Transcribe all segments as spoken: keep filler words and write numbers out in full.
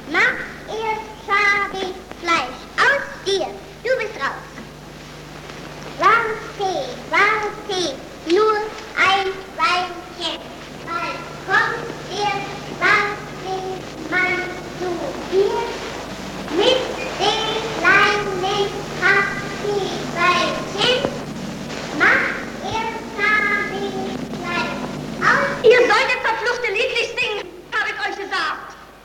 Mach erst schabig Fleisch aus dir. Du bist raus. Warte, warte, nur ein Weilchen. Bald kommt der schwarze Mann zu dir mit den kleinen Kaffeeweilchen. Mach erst schabig Fleisch aus. Ihr solltet verfluchte Liedlich singen, habe ich euch gesagt.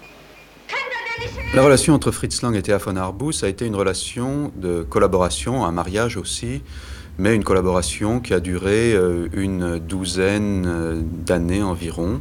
La relation entre Fritz Lang et Théa von Harbous a été une relation de collaboration, un mariage aussi, mais une collaboration qui a duré une douzaine d'années environ.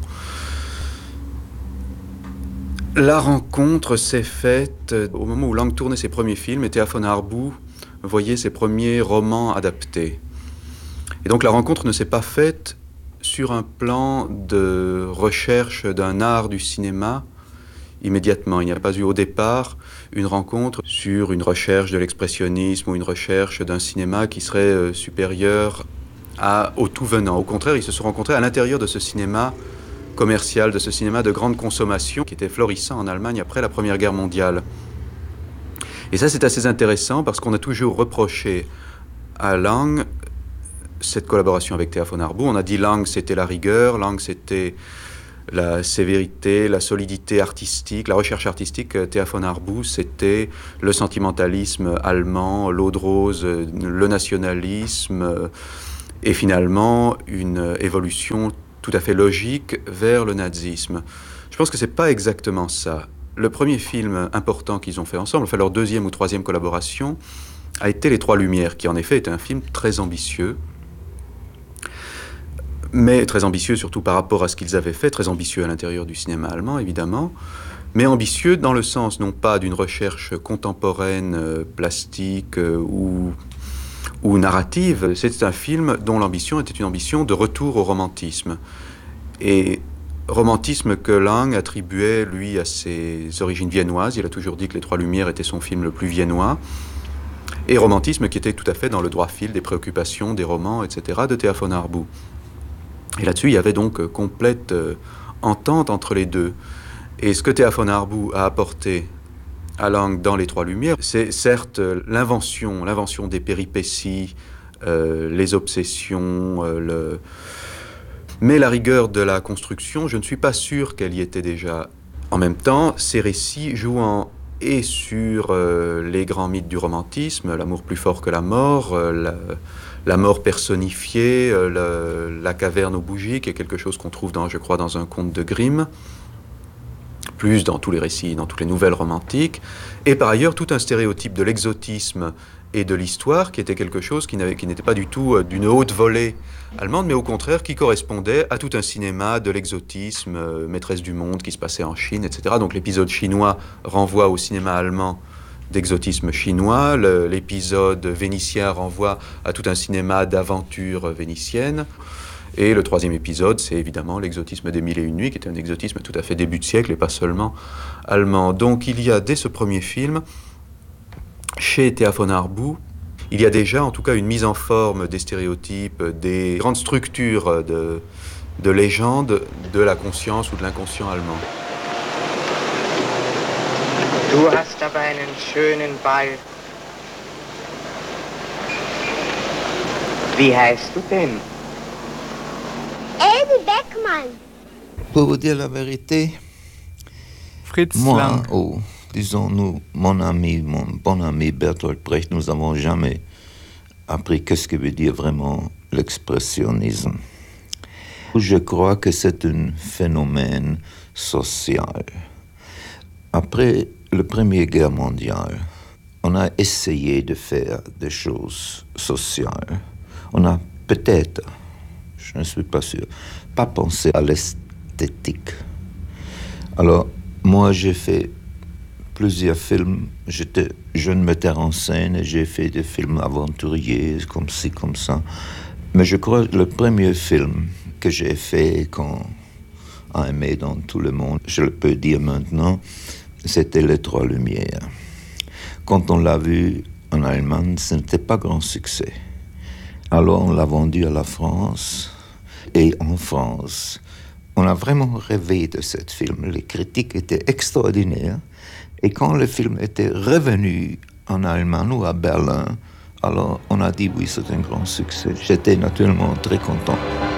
La rencontre s'est faite au moment où Lang tournait ses premiers films et Théa von Harbous voyait ses premiers romans adaptés. Et donc la rencontre ne s'est pas faite sur un plan de recherche d'un art du cinéma immédiatement. Il n'y a pas eu au départ une rencontre sur une recherche de l'expressionnisme ou une recherche d'un cinéma qui serait euh, supérieur à, au tout venant. Au contraire, ils se sont rencontrés à l'intérieur de ce cinéma commercial, de ce cinéma de grande consommation qui était florissant en Allemagne après la Première Guerre mondiale. Et ça, c'est assez intéressant parce qu'on a toujours reproché à Lang cette collaboration avec Théa von Harbous. On a dit Lang, c'était la rigueur, Lang, c'était la sévérité, la solidité artistique, la recherche artistique. Théa von Harbous, c'était le sentimentalisme allemand, l'eau de rose, le nationalisme, et finalement une évolution tout à fait logique vers le nazisme. Je pense que c'est pas exactement ça. Le premier film important qu'ils ont fait ensemble, enfin leur deuxième ou troisième collaboration, a été Les Trois Lumières, qui en effet était un film très ambitieux, mais très ambitieux surtout par rapport à ce qu'ils avaient fait, très ambitieux à l'intérieur du cinéma allemand, évidemment, mais ambitieux dans le sens non pas d'une recherche contemporaine, euh, plastique euh, ou, ou narrative. C'était un film dont l'ambition était une ambition de retour au romantisme. Et romantisme que Lang attribuait, lui, à ses origines viennoises. Il a toujours dit que Les Trois Lumières était son film le plus viennois. Et romantisme qui était tout à fait dans le droit fil des préoccupations, des romans, et cetera, de Théa von Harbous. Et là-dessus, il y avait donc euh, complète euh, entente entre les deux. Et ce que Théa von Harbous a apporté à Lang dans Les Trois Lumières, c'est certes euh, l'invention, l'invention des péripéties, euh, les obsessions, euh, le... mais la rigueur de la construction, je ne suis pas sûr qu'elle y était déjà. En même temps, ces récits jouant et sur euh, les grands mythes du romantisme, l'amour plus fort que la mort, euh, la... La mort personnifiée, euh, le, la caverne aux bougies, qui est quelque chose qu'on trouve, dans, je crois, dans un conte de Grimm, plus dans tous les récits, dans toutes les nouvelles romantiques, et par ailleurs tout un stéréotype de l'exotisme et de l'histoire, qui était quelque chose qui, n'avait, qui n'était pas du tout euh, d'une haute volée allemande, mais au contraire qui correspondait à tout un cinéma de l'exotisme, euh, maîtresse du monde, qui se passait en Chine, et cetera. Donc l'épisode chinois renvoie au cinéma allemand d'exotisme chinois, le, l'épisode vénitien renvoie à tout un cinéma d'aventure vénitienne, et le troisième épisode, c'est évidemment l'exotisme des Mille et Une Nuits, qui était un exotisme tout à fait début de siècle, et pas seulement allemand. Donc il y a, dès ce premier film, chez Théa von Harbous, il y a déjà en tout cas une mise en forme des stéréotypes, des grandes structures de, de légende de la conscience ou de l'inconscient allemand. Du hast aber einen schönen Ball. Wie heißt du denn? Elbe Beckmann. Pour vous dire la vérité, Fritz moi, Lang. oh, disons nous, mon ami, mon bon ami Bertolt Brecht, nous n'avons jamais appris qu'est-ce que veut dire vraiment l'expressionnisme. Je crois que c'est un phénomène social. Après la Première Guerre mondiale, on a essayé de faire des choses sociales. On a peut-être, je ne suis pas sûr, pas pensé à l'esthétique. Alors, moi, j'ai fait plusieurs films. J'étais jeune metteur en scène et j'ai fait des films aventuriers, comme ci, comme ça. Mais je crois que le premier film que j'ai fait, qu'on a aimé dans tout le monde, je le peux dire maintenant, c'était Les Trois Lumières. Quand on l'a vu en Allemagne, ce n'était pas grand succès. Alors on l'a vendu à la France, et en France, On a vraiment rêvé de ce film. Les critiques étaient extraordinaires. Et quand le film était revenu en Allemagne ou à Berlin, alors on a dit oui, c'est un grand succès. J'étais naturellement très content.